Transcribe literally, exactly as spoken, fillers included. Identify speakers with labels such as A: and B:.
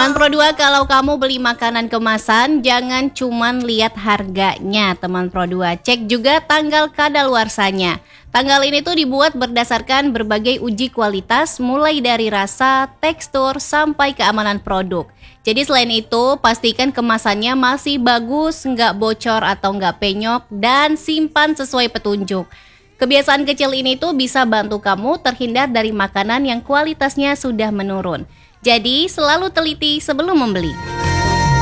A: Teman Pro dua, kalau kamu beli makanan kemasan, jangan cuman lihat harganya, teman Pro dua. Cek juga tanggal kadaluarsanya. Tanggal ini tuh dibuat berdasarkan berbagai uji kualitas, mulai dari rasa, tekstur, sampai keamanan produk. Jadi selain itu, pastikan kemasannya masih bagus, nggak bocor atau nggak penyok, dan simpan sesuai petunjuk. Kebiasaan kecil ini tuh bisa bantu kamu terhindar dari makanan yang kualitasnya sudah menurun. Jadi selalu teliti sebelum membeli.